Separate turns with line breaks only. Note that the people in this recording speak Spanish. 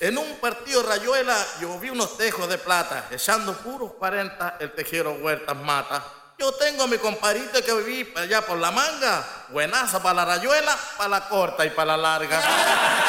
En un partido Rayuela yo vi unos tejos de plata, echando puros 40 el tejero Huertas Mata. Yo tengo a mi compadrito que viví allá por La Manga, buenaza para la Rayuela, para la corta y para la larga.